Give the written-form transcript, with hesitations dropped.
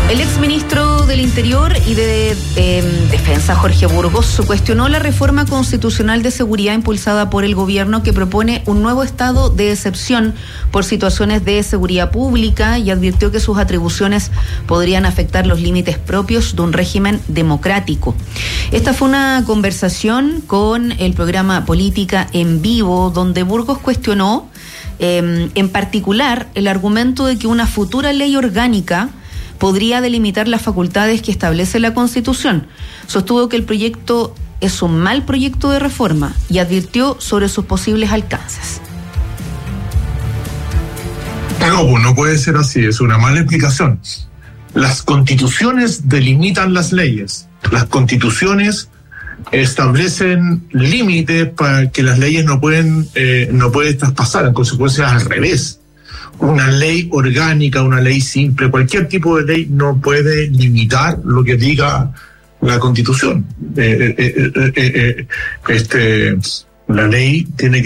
El exministro del Interior y de Defensa, Jorge Burgos, cuestionó la reforma constitucional de seguridad impulsada por el gobierno que propone un nuevo estado de excepción por situaciones de seguridad pública y advirtió que sus atribuciones podrían afectar los límites propios de un régimen democrático. Esta fue una conversación con el programa Política en Vivo, donde Burgos cuestionó en particular el argumento de que una futura ley orgánica podría delimitar las facultades que establece la Constitución. Sostuvo que el proyecto es un mal proyecto de reforma y advirtió sobre sus posibles alcances. No puede ser así, es una mala explicación. Las constituciones delimitan las leyes. Las constituciones establecen límites para que las leyes no pueden traspasar, en consecuencia al revés. Una ley orgánica, una ley simple, cualquier tipo de ley no puede limitar lo que diga la Constitución. La ley tiene que